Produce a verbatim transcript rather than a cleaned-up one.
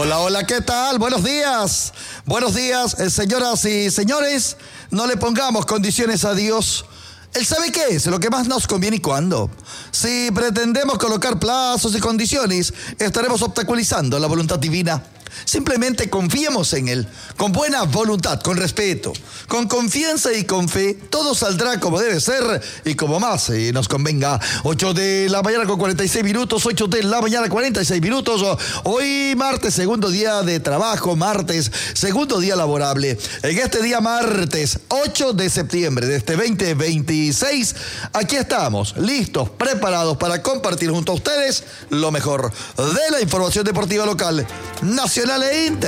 Hola, hola, ¿qué tal? Buenos días. Buenos días, eh, señoras y señores. No le pongamos condiciones a Dios. Él sabe qué es lo que más nos conviene y cuándo. Si pretendemos colocar plazos y condiciones, estaremos obstaculizando la voluntad divina. Simplemente confiemos en Él, con buena voluntad, con respeto, con confianza y con fe. Todo saldrá como debe ser y como más eh, nos convenga. ocho de la mañana con cuarenta y seis minutos, ocho de la mañana cuarenta y seis minutos. Hoy martes, segundo día de trabajo, martes, segundo día laborable. En este día martes, ocho de septiembre de este veinte veintiséis, aquí estamos, listos, preparados para compartir junto a ustedes lo mejor de la información deportiva local, nacional e internacional.